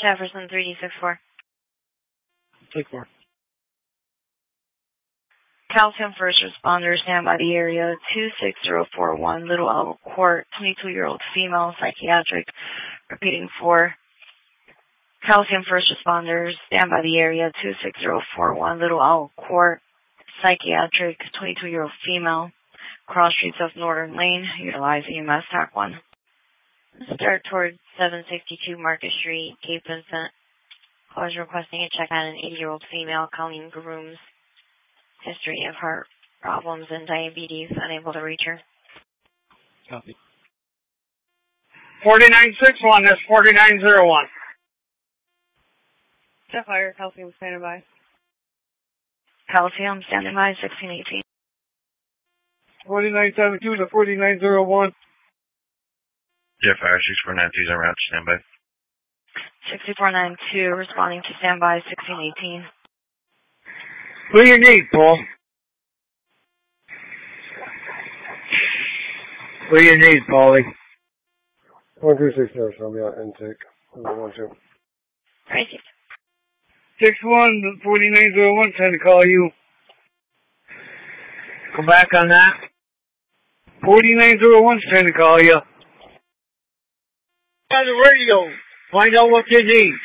Jefferson 3D64. Take 4. Calcium first responder, stand by the area 26041, Little Owl Court, 22-year-old female, psychiatric. Repeating 4. Calcium first responders, stand by the area 26041, Little Owl Court, psychiatric, 22-year-old female, cross streets of Northern Lane, utilize EMS TAC 1. Start towards 762 Market Street, Cape Vincent. I was requesting a check on an 80-year-old female, Colleen Grooms. History of heart problems and diabetes, unable to reach her. Copy. 4961, that's 4901. Sapphire, Calcium, standing by. Calcium, standing by, 1618. 4972 to 4901. Sapphire, 6492 on route, standby. 6492, responding to standby, 1618. What do you need, Paul? What do you need, Paulie? 126 nurse, I'll be out intake. 112. Right. 61 4901, trying to call you. Come back on that. 4901's trying to call you. On the radio. Find out what you need.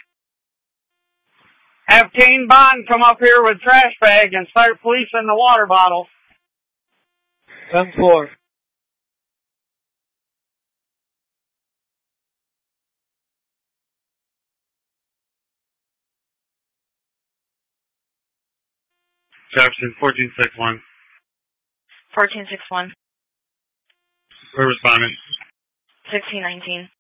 Have Kane Bond come up here with trash bag and start policing the water bottle. 10-4. Jefferson, 1461. 1461. We're responding. 1619.